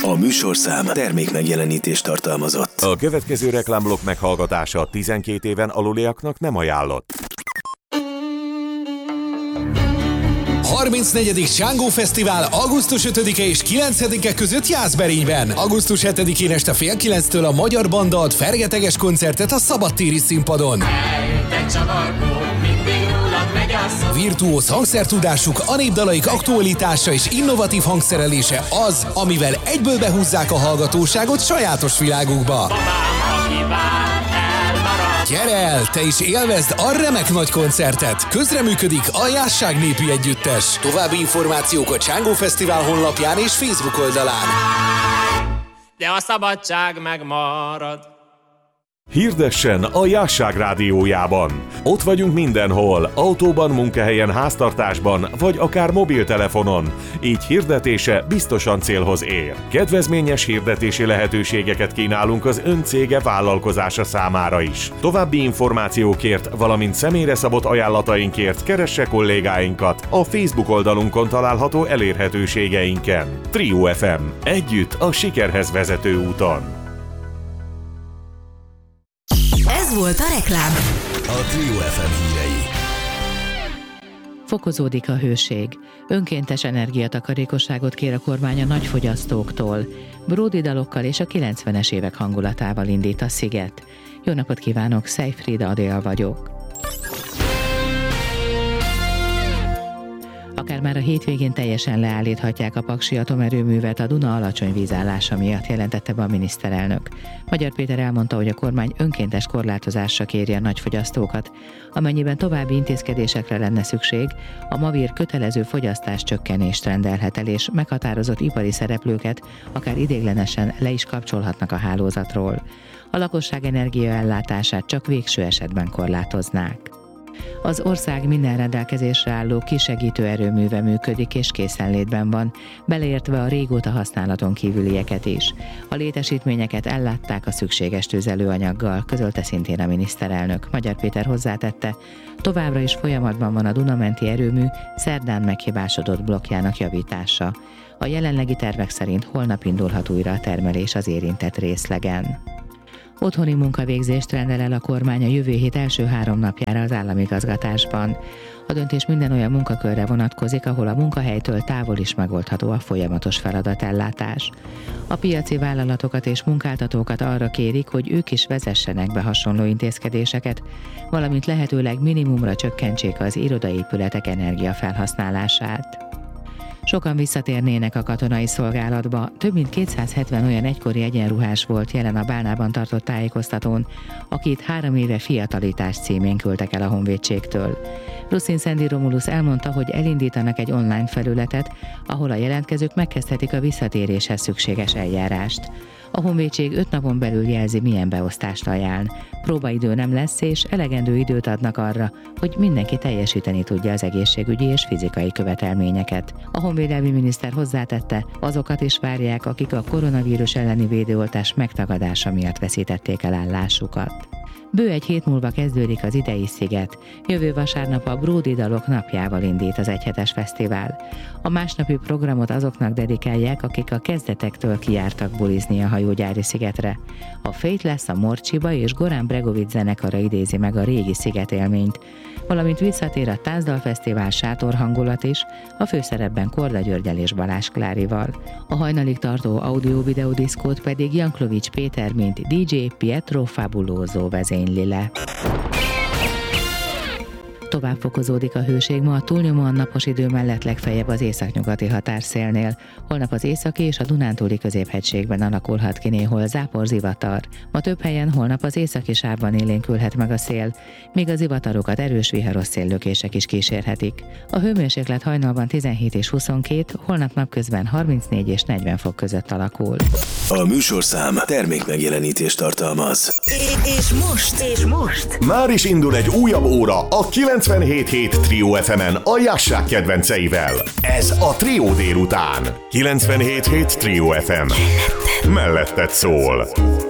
A műsorszám termékmegjelenítést tartalmazott. A következő reklámblokk meghallgatása 12 éven aluliaknak nem ajánlott. 34. Csángó Fesztivál augusztus 5-e és 9-e között Jászberényben. Augusztus 7-én este fél 9-től a magyar banda ad fergeteges koncertet a szabadtéri színpadon. Virtuóz hangszertudásuk, a népdalaik aktualitása és innovatív hangszerelése az, amivel egyből behúzzák a hallgatóságot sajátos világukba. Gyere el, te is élvezd a remek nagy koncertet! Közreműködik a Jásság Népi Együttes. További információk a Csángó Fesztivál honlapján és Facebook oldalán. De a szabadság megmarad. Hirdessen a Jásság rádiójában. Ott vagyunk mindenhol, autóban, munkahelyen, háztartásban, vagy akár mobiltelefonon. Így hirdetése biztosan célhoz ér. Kedvezményes hirdetési lehetőségeket kínálunk az ön cége vállalkozása számára is. További információkért, valamint személyre szabott ajánlatainkért keresse kollégáinkat a Facebook oldalunkon található elérhetőségeinken. Trio FM. Együtt a sikerhez vezető úton. Ez volt a reklám. A Trio FM hírei. Fokozódik a hőség. Önkéntes energiatakarékosságot kér a kormány a nagyfogyasztóktól. Bródi dalokkal és a 90-es évek hangulatával indít a sziget. Jó napot kívánok, Szejfried Adél vagyok. Akár már a hétvégén teljesen leállíthatják a paksi atomerőművet a Duna alacsony vízállása miatt, jelentette be a miniszterelnök. Magyar Péter elmondta, hogy a kormány önkéntes korlátozásra kéri a nagyfogyasztókat. Amennyiben további intézkedésekre lenne szükség, a Mavír kötelező fogyasztás csökkenést rendelhet el, és meghatározott ipari szereplőket akár ideiglenesen le is kapcsolhatnak a hálózatról. A lakosság energiaellátását csak végső esetben korlátoznák. Az ország minden rendelkezésre álló kisegítő erőműve működik és készenlétben van, beleértve a régóta használaton kívülieket is. A létesítményeket ellátták a szükséges tüzelőanyaggal, közölte szintén a miniszterelnök. Magyar Péter hozzátette, továbbra is folyamatban van a Duna-menti erőmű szerdán meghibásodott blokkjának javítása. A jelenlegi tervek szerint holnap indulhat újra a termelés az érintett részlegen. Otthoni munkavégzést rendel el a kormány a jövő hét első 3 napjára az államigazgatásban. A döntés minden olyan munkakörre vonatkozik, ahol a munkahelytől távol is megoldható a folyamatos feladatellátás. A piaci vállalatokat és munkáltatókat arra kérik, hogy ők is vezessenek be hasonló intézkedéseket, valamint lehetőleg minimumra csökkentsék az irodaépületek energiafelhasználását. Sokan visszatérnének a katonai szolgálatba, több mint 270 olyan egykori egyenruhás volt jelen a Bálnában tartott tájékoztatón, akit 3 éve fiatalítás címén küldtek el a honvédségtől. Ruszin Szendi Romulus elmondta, hogy elindítanak egy online felületet, ahol a jelentkezők megkezdhetik a visszatéréshez szükséges eljárást. A honvédség 5 napon belül jelzi, milyen beosztást ajánl. Próbaidő nem lesz, és elegendő időt adnak arra, hogy mindenki teljesíteni tudja az egészségügyi és fizikai követelményeket. A honvédelmi miniszter hozzátette, azokat is várják, akik a koronavírus elleni védőoltás megtagadása miatt veszítették el állásukat. Bő egy hét múlva kezdődik az idei sziget. Jövő vasárnap a Bródi dalok napjával indít az egyhetes fesztivál. A másnapi programot azoknak dedikálják, akik a kezdetektől kijártak bulizni a hajógyári szigetre. A Faithless, a Morcsiba és Goran Bregovic zenekara idézi meg a régi szigetélményt, valamint visszatér a Táncdalfesztivál sátorhangulat is, a főszerepben Korda Györgyel és Balázs Klárival. A hajnalig tartó audio-videó diszkót pedig Janklovics Péter, mint DJ Pietro Fabuloso vezényli le. Tovább fokozódik a hőség, ma a túlnyomóan napos idő mellett legfeljebb az északnyugati határszélnél. Holnap az északi és a Dunántúli középhegységben alakulhat ki néhol záporzivatar. Ma több helyen, holnap az északi sávban élénkülhet meg a szél, míg az zivatarokat erős viharos széllökések is kísérhetik. A hőmérséklet hajnalban 17 és 22, holnap napközben 34 és 40 fok között alakul. A műsorszám termékmegjelenítést tartalmaz. És most Már is indul egy újabb óra a 97.7 Trio FM-en a Jásság kedvenceivel. Ez a Trio délután. 97.7 Trio FM. Melletted szól.